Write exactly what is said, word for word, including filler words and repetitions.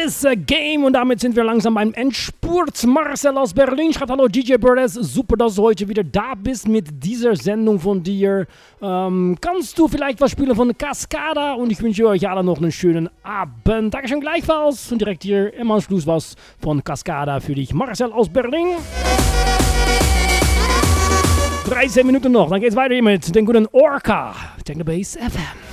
this game. Und damit sind wir langsam beim Endspurt. Marcel aus Berlin schreibt: Hallo D J Perez, super, dass du heute wieder da bist mit dieser Sendung von dir. Ähm, kannst du vielleicht was spielen von Cascada? Und ich wünsche euch alle noch einen schönen Abend. Dankeschön gleichfalls. Und direkt hier im Anschluss was von Cascada für dich. Marcel aus Berlin. dreizehn Minuten noch, dann geht's weiter mit den guten Orca. Techno Base F M.